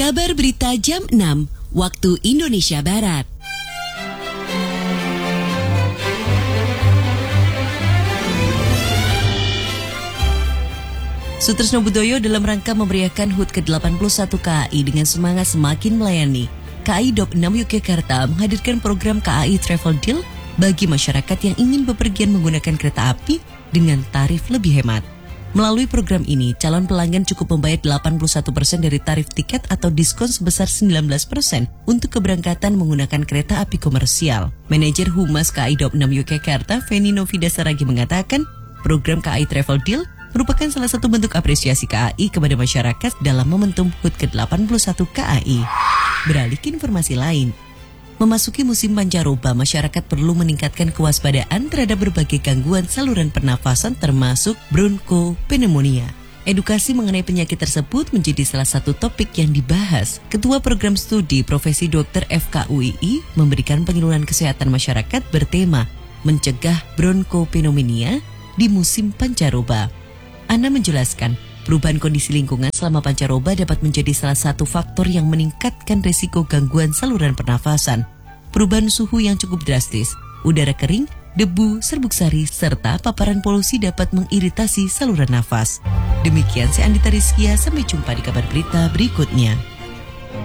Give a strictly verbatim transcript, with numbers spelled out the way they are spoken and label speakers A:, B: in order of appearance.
A: Kabar Berita Jam enam, waktu Indonesia Barat. Sutrisno Budoyo dalam rangka memeriahkan H U T ke delapan puluh satu K A I dengan semangat semakin melayani. K A I Daup enam Yogyakarta menghadirkan program K A I Travel Deal bagi masyarakat yang ingin bepergian menggunakan kereta api dengan tarif lebih hemat. Melalui program ini, calon pelanggan cukup membayar delapan puluh satu persen dari tarif tiket atau diskon sebesar sembilan belas persen untuk keberangkatan menggunakan kereta api komersial. Manajer Humas K A I Daup enam Yogyakarta, Feni Novida Saragi mengatakan, program K A I Travel Deal merupakan salah satu bentuk apresiasi K A I kepada masyarakat dalam momentum H U T ke delapan puluh satu K A I. Beralih ke informasi lain. Memasuki musim pancaroba, masyarakat perlu meningkatkan kewaspadaan terhadap berbagai gangguan saluran pernafasan termasuk bronchopneumonia. Edukasi mengenai penyakit tersebut menjadi salah satu topik yang dibahas. Ketua Program Studi Profesi Dokter F K U I I memberikan penyuluhan kesehatan masyarakat bertema mencegah bronchopneumonia di musim pancaroba. Ana menjelaskan, perubahan kondisi lingkungan selama pancaroba dapat menjadi salah satu faktor yang meningkatkan risiko gangguan saluran pernafasan. Perubahan suhu yang cukup drastis, udara kering, debu, serbuk sari, serta paparan polusi dapat mengiritasi saluran nafas. Demikian saya Andita Rizkia, sampai jumpa di kabar berita berikutnya.